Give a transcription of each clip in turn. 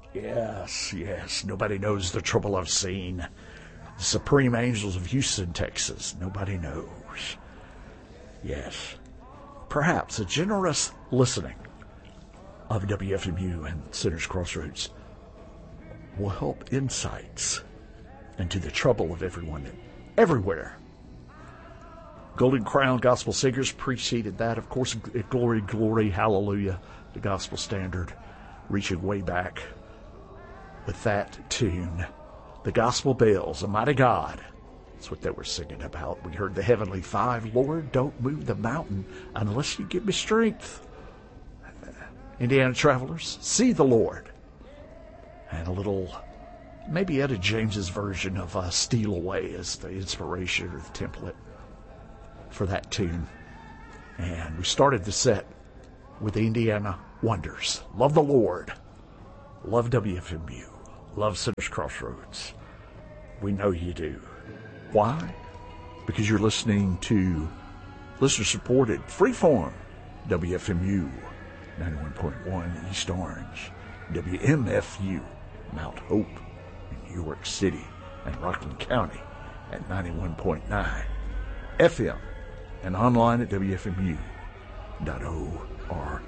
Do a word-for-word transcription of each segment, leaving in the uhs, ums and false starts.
Yes, yes. Nobody knows the trouble I've seen. The Supreme Angels of Houston, Texas. Nobody knows. Yes. Perhaps a generous listening of W F M U and Sinners Crossroads will help insights into the trouble of everyone everywhere. Golden Crown Gospel Singers preceded that, of course. Glory, glory, hallelujah, the gospel standard, reaching way back with that tune. The Gospel Bells, a mighty God. That's what they were singing about. We heard the Heavenly Five. Lord, don't move the mountain unless you give me strength. Indiana travelers, see the Lord. And a little, maybe Etta James's version of uh, Steal Away as the inspiration or the template for that tune. And we started the set with the Indiana Wonders. Love the Lord. Love W F M U. Love Sinners Crossroads. We know you do. Why? Because you're listening to listener-supported Freeform W F M U ninety-one point one East Orange, W M F U Mount Hope in New York City and Rockland County at ninety-one point nine F M and online at W F M U dot org.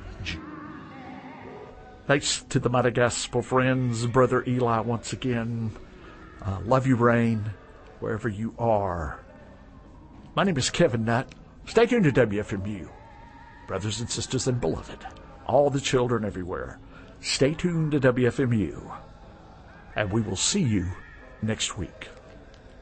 Thanks to the mighty gospel friends, Brother Eli once again. Uh, love you, Rain, wherever you are. My name is Kevin Nutt. Stay tuned to W F M U. Brothers and sisters and beloved, all the children everywhere, stay tuned to W F M U. And we will see you next week.